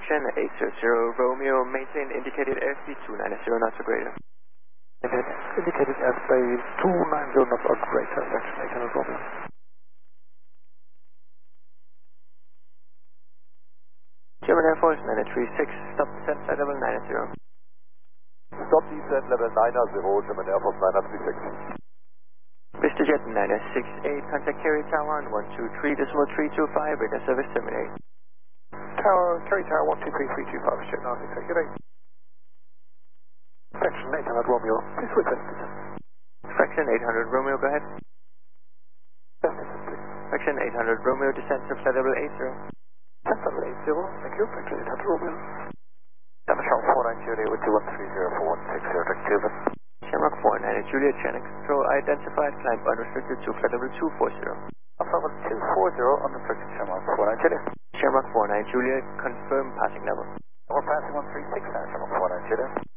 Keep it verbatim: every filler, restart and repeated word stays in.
Fraction eight zero zero Romeo, maintain indicated airspeed two nine zero knots or greater. Indicated airspeed two nine zero knots or greater, Fraction eight hundred Romeo. German Air Force nine three six, stop descent flight level nine zero. Stop descent level nine zero, German Air Force nine three six. Mister Jet nine six eight, contact carrier Taiwan one two three decimal three two five, radar service terminate. Tower, carry tower one two three three two five, Jet nine six eight, good day. Fraction eight hundred Romeo, please request descent. Fraction eight hundred Romeo, go ahead. Descent descent, please. Fraction eight hundred Romeo, descent to flight level eight zero. Descent level eight zero, thank you, Fraction eight hundred Romeo. Damage Charles four nine Juliet with two one three zero four one six zero, direct Cuban. Shamrock four nine Juliet, channel control identified, climb unrestricted to flight level two four zero. Alpha level two four zero, unrestricted Shamrock four nine Juliet. Shamrock four nine Juliet, confirm passing level. We're passing one three six now, Shamrock four nine Juliet.